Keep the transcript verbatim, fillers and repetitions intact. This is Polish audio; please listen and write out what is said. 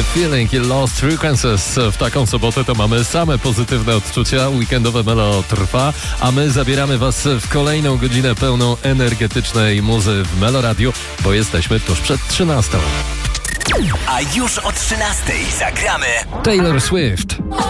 Feeling i Lost Frequencies. W taką sobotę to mamy same pozytywne odczucia. Weekendowe Melo trwa, a my zabieramy Was w kolejną godzinę pełną energetycznej muzy w Melo Radio, bo jesteśmy tuż przed trzynastą. A już o trzynastej zagramy Taylor Swift.